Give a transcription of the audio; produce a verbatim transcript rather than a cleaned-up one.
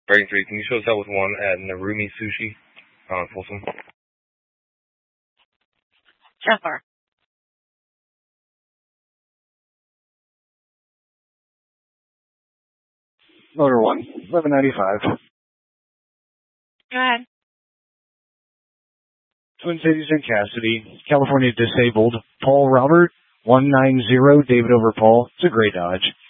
Breaking three, can you show us out with one at Narumi Sushi on Folsom? Jafar. Motor one, eleven ninety-five. Go ahead. Twin Cities and Cassidy, California disabled. Paul Robert, one nine zero, David over Paul. It's a gray Dodge.